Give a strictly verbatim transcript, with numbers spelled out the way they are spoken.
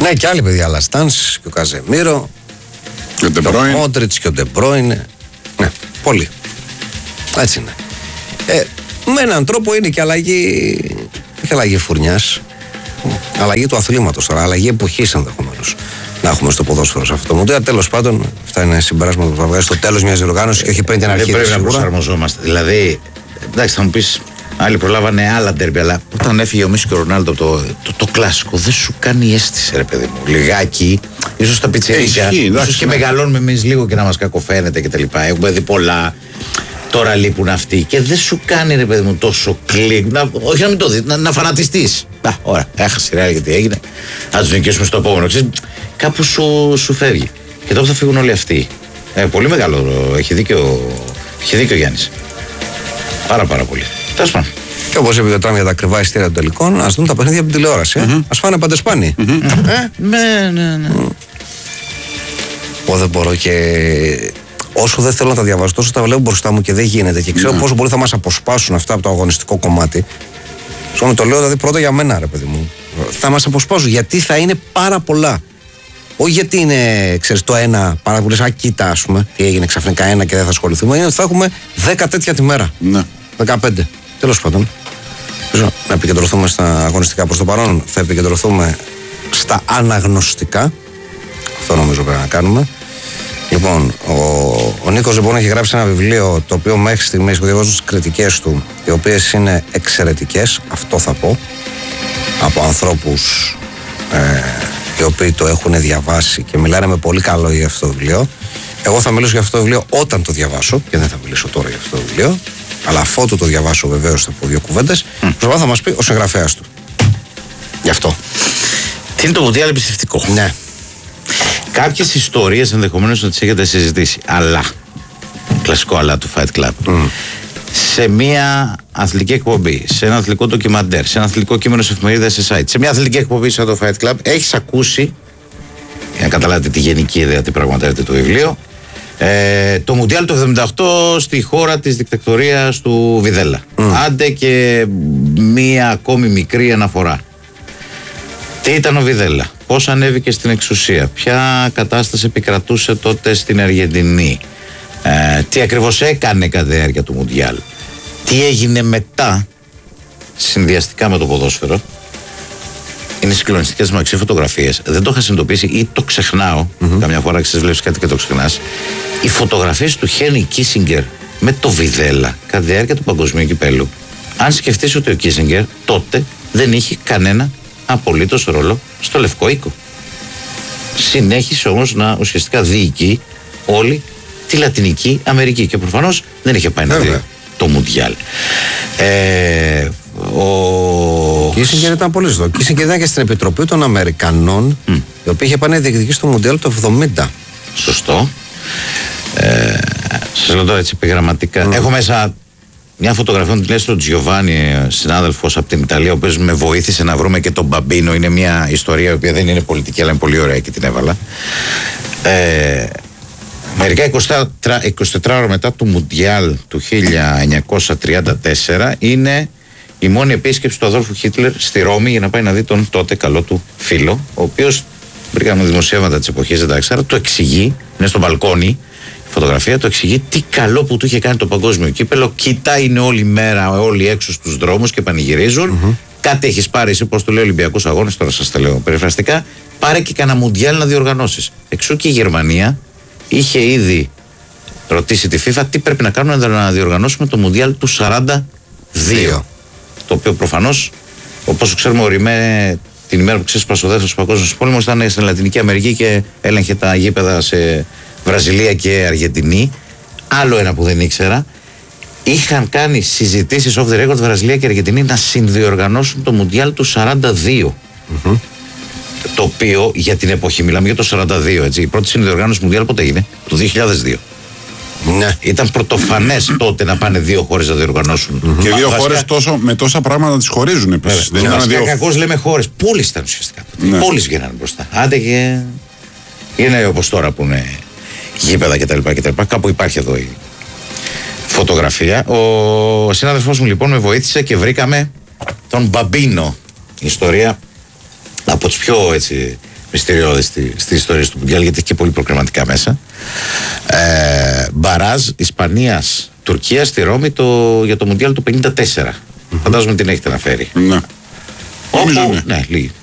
Ναι, και άλλοι παιδιά, Λαστάνς και ο Καζεμίρο. Και ο Μόντριτς και ο Ντεμπρόινε. Ναι, πολύ. Έτσι είναι. Ε, με έναν τρόπο είναι και αλλαγή. Όχι αλλαγή φουρνιάς. Αλλαγή του αθλήματος τώρα. Αλλαγή εποχής ενδεχομένως. Να έχουμε στο ποδόσφαιρο σε αυτό το μοντέλο. Τέλος πάντων, αυτά είναι συμπεράσματα που θα βγάζει στο τέλος μιας διοργάνωσης και όχι πριν την αρχή. Δεν πρέπει να προσαρμοζόμαστε. Δηλαδή, εντάξει, θα μου πεις, άλλοι προλάβανε άλλα ντέρμπι, αλλά όταν έφυγε ο Μέση και ο Ρονάλντο το, το, το κλασικό, δεν σου κάνει αίσθηση, ρε παιδί μου. Λιγάκι, ίσως τα πιτσερίκια, ίσως και μεγαλώνουμε εμείς λίγο και να μας κακοφαίνεται κτλ. Έχουμε δει πολλά. Τώρα λείπουν αυτοί και δεν σου κάνει, ρε παιδί μου, τόσο κλικ. Να, όχι να μην το δει, να, να φανατιστείς. Α, ωραία, έχασε η Ρεάλ γιατί έγινε. Να τους νικήσουμε στο επόμενο. Ξέρεις, κάπου σου, σου φεύγει. Και τώρα θα φύγουν όλοι αυτοί. Ε, πολύ μεγάλο. Έχει δίκιο, έχει δίκιο ο Γιάννης. Πάρα πάρα πολύ. Τέλος πάντων. Και όπως είπε ο Τραμ για τα ακριβά ειστήρια των τελικών, ας δουν τα παιχνίδια από την τηλεόραση. Ε. Mm-hmm. Ας φάνε παντεσπάνι. Mm-hmm. Ε? Ναι, ναι, ναι. Mm. Εγώ δεν μπορώ και. Όσο δεν θέλω να τα διαβάζω, τόσο τα βλέπω μπροστά μου και δεν γίνεται. Και ξέρω mm. πόσο πολύ θα μας αποσπάσουν αυτά από το αγωνιστικό κομμάτι. Συγγνώμη, το λέω δηλαδή πρώτα για μένα, ρε παιδί μου. Θα μας αποσπάσουν γιατί θα είναι πάρα πολλά. Όχι γιατί είναι, ξέρεις, το ένα πάρα πολύ. Α, κοίτα, ας πούμε, τι έγινε ξαφνικά ένα και δεν θα ασχοληθούμε. Είναι ότι θα έχουμε δέκα τέτοια τη μέρα. Ναι. δεκαπέντε. Τέλος πάντων. Να επικεντρωθούμε στα αγωνιστικά προς το παρόν. Θα επικεντρωθούμε στα αναγνωστικά. Αυτό νομίζω πρέπει να κάνουμε. Λοιπόν, ο, ο Νίκος λοιπόν έχει γράψει ένα βιβλίο το οποίο μέχρι στιγμής έχω διαβάσει τις κριτικές του, οι οποίες είναι εξαιρετικές, αυτό θα πω, από ανθρώπους ε, οι οποίοι το έχουν διαβάσει και μιλάνε με πολύ καλό για αυτό το βιβλίο. Εγώ θα μιλήσω για αυτό το βιβλίο όταν το διαβάσω και δεν θα μιλήσω τώρα για αυτό το βιβλίο, αλλά αφότου το διαβάσω βεβαίως θα πω δύο κουβέντες. Mm. Προσπαθώ θα μας πει ο συγγραφέας του. Γι' αυτό. Τι είναι το Μουντιάλ εμπιστευτικό. Ναι. Κάποιες ιστορίες ενδεχομένως να τις έχετε συζητήσει, αλλά, κλασικό αλλά του Fight Club, mm. σε μια αθλητική εκπομπή, σε ένα αθλητικό ντοκιμαντέρ, σε ένα αθλητικό κείμενο σε εφημερίδα, σε site, σε μια αθλητική εκπομπή σαν το Fight Club, έχεις ακούσει, για να καταλάβετε τη γενική ιδέα, τι πραγματεύεται το βιβλίο, ε, το Μουντιάλ του εβδομήντα οκτώ στη χώρα της δικτατορίας του Βιδέλα. Mm. Άντε και μία ακόμη μικρή αναφορά. Τι ήταν ο Βιδέλα, πώς ανέβηκε στην εξουσία, ποια κατάσταση επικρατούσε τότε στην Αργεντινή, ε, τι ακριβώς έκανε κατά τη διάρκεια του Μουντιάλ, τι έγινε μετά, συνδυαστικά με το ποδόσφαιρο. Είναι συγκλονιστικές μαξί φωτογραφίες. Δεν το είχα συνειδητοποιήσει ή το ξεχνάω. Mm-hmm. Καμιά φορά ξέρεις, βλέπεις κάτι και το ξεχνάς. Οι φωτογραφίες του Χένρι Κίσινγκερ με το Βιδέλα κατά τη διάρκεια του Παγκοσμίου Κυπέλλου. Αν σκεφτείς ότι ο Κίσινγκερ τότε δεν είχε κανένα απολύτως ρόλο στο Λευκό Οίκο. Συνέχισε όμως να ουσιαστικά διοικεί όλη τη Λατινική Αμερική και προφανώς δεν είχε πάει να δει το Μουντιάλ. Ε, ο Κίσινγκερ ήταν πολύ σωστό. Κίσινγκερ ήταν και στην Επιτροπή των Αμερικανών, mm. η οποία είχε πάει να διεκδικήσει το Μουντιάλ το εβδομήντα. Σωστό. Ε, σας λέω τώρα έτσι επιγραμματικά. Mm. Έχω μέσα μια φωτογραφία του Λέστρο Τζιοβάνι, συνάδελφος από την Ιταλία, ο οποίος με βοήθησε να βρούμε και τον Μπαμπίνο. Είναι μια ιστορία η οποία δεν είναι πολιτική, αλλά είναι πολύ ωραία και την έβαλα. Ε, μερικά είκοσι τέσσερα ώρα μετά το Μουντιάλ του χίλια εννιακόσια τριάντα τέσσερα είναι η μόνη επίσκεψη του Αδόλφου Χίτλερ στη Ρώμη για να πάει να δει τον τότε καλό του φίλο, ο οποίος βρήκαμε δημοσιεύματα της εποχής, δεν τα ξέρω, το εξηγεί, είναι στο μπαλκόνι, η φωτογραφία το εξηγεί τι καλό που του είχε κάνει το παγκόσμιο κύπελο. Κοιτάει είναι όλη μέρα, όλοι έξω στους δρόμους και πανηγυρίζουν. Mm-hmm. Κάτι έχεις πάρει εσύ, πώς το λέει, Ολυμπιακούς Αγώνες, τώρα σας τα λέω περιφραστικά. Πάρε και κανένα Μουντιάλ να διοργανώσεις. Εξού και η Γερμανία είχε ήδη ρωτήσει τη FIFA τι πρέπει να κάνουμε να διοργανώσουμε το Μουντιάλ του σαράντα δύο. Το οποίο προφανώς, όπως ξέρουμε, ο Ριμέ την ημέρα που ξέσπασε ο δεύτερος παγκόσμιος πόλεμος ήταν στην Λατινική Αμερική και έλεγχε τα γήπεδα σε Βραζιλία και Αργεντινή. Άλλο ένα που δεν ήξερα, είχαν κάνει συζητήσεις off the record Βραζιλία και Αργεντινή να συνδιοργανώσουν το Μουντιάλ του σαράντα δύο. Mm-hmm. Το οποίο για την εποχή, μιλάμε για το σαράντα δύο, έτσι. Η πρώτη συνδιοργάνωση Μουντιάλ πότε έγινε? Το δύο χιλιάδες δύο. Ναι. Ήταν πρωτοφανές τότε να πάνε δύο χώρες να διοργανώσουν. Mm-hmm. Και δύο Μα, χώρες τόσο, με τόσα πράγματα τις χωρίζουν επίσης. Δεν ήταν δύο. Κακώς λέμε χώρες. Πόλεις ήταν ουσιαστικά. Ναι. Πόλεις βγαίνανε μπροστά. Άντε και. Είναι όπως τώρα που είναι γήπεδα κτλ. Κάπου υπάρχει εδώ η φωτογραφία. Ο συνάδελφός μου λοιπόν με βοήθησε και βρήκαμε τον Μπαμπίνο. Η ιστορία από τις πιο έτσι μυστηριώδη στη, στη ιστορία του Μουντιάλ, γιατί έχει και πολύ προκριματικά μέσα. Ε, μπαράζ Ισπανίας-Τουρκίας στη Ρώμη το, για το Μουντιάλ του πενήντα τέσσερα. Mm-hmm. Φαντάζομαι την έχετε αναφέρει. Ναι. Όπου, ναι, λίγη.